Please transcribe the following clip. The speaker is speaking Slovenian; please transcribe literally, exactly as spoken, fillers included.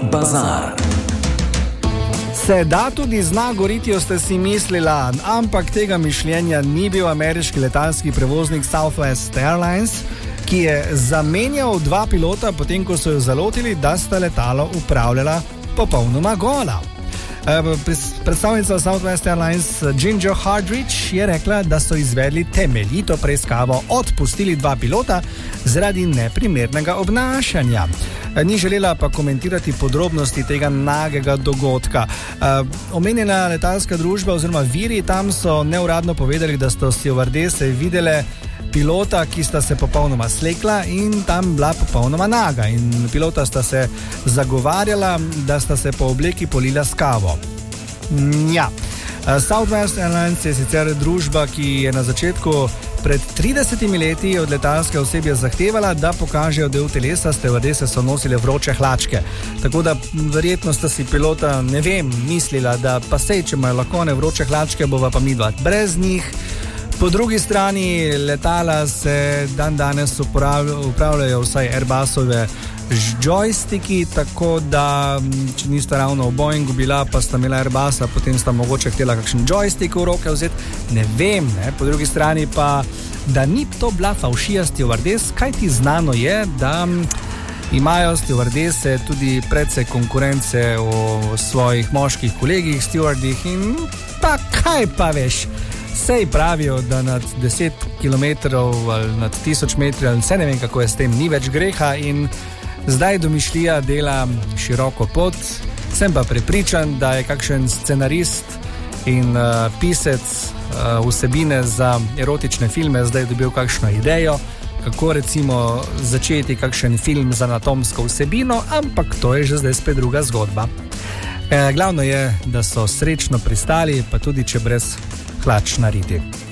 bazar. Se da tudi zna goriti, ste si mislila, ampak tega mišljenja ni bil ameriški letalski prevoznik Southwest Airlines, ki je zamenjal dva pilota, potem ko so jo zalotili, da sta letalo upravljala popolnoma gola. Predstavnica Southwest Airlines Ginger Hardrich je rekla, da so izvedli temeljito preiskavo, odpustili dva pilota zaradi neprimernega obnašanja. Ni želela pa komentirati podrobnosti tega nagega dogodka. Omenjena letalska družba oziroma viri tam so neuradno povedali, da so stewardese videle pilota, ki sta se popolnoma slekla in tam bila popolnoma naga. In pilota sta se zagovarjala, da sta se po obleki polila s kavo. Ja. Southwest Airlines je sicer družba, ki je na začetku pred tridesetimi leti od letalske osebja zahtevala, da pokažejo del telesa, stewardese so nosile vroče hlačke. Tako da verjetno sta si pilota, ne vem, mislila, da pa sej, če imajo lahko ne vroče hlačke, bova pa midva brez njih. Po drugi strani letala se dan danes upravljajo vsaj Airbusove joystiki, tako da če nista ravno v Boeingu bila, pa sta imela Airbusa, potem sta mogoče htela kakšen joystick v roke vzeti, ne vem, ne? Po drugi strani pa, da ni to bila favšija stewardes, kajti znano je, da imajo stewardese tudi precej konkurence v svojih moških kolegih, stewardih in pa kaj pa veš, sej pravijo, da nad deset kilometrov ali nad tisoč metri ali vse ne vem, kako je s tem, ni več greha in zdaj domišljija dela široko pot. Sem pa prepričan, da je kakšen scenarist in uh, pisec uh, vsebine za erotične filme zdaj dobil kakšno idejo, kako recimo začeti kakšen film z anatomsko vsebino, ampak to je že zdaj spet druga zgodba. E, glavno je, da so srečno pristali, pa tudi če brez hlač na riti.